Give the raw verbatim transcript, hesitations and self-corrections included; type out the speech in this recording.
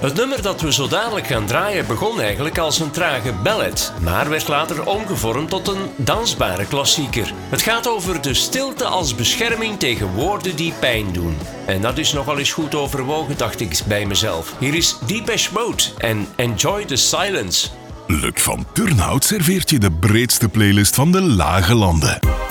Het nummer dat we zo dadelijk gaan draaien begon eigenlijk als een trage ballad, maar werd later omgevormd tot een dansbare klassieker. Het gaat over de stilte als bescherming tegen woorden die pijn doen. En dat is nogal eens goed overwogen, dacht ik bij mezelf. Hier is Depeche Mode en Enjoy the Silence. Luc van Turnhout serveert je de breedste playlist van de Lage Landen.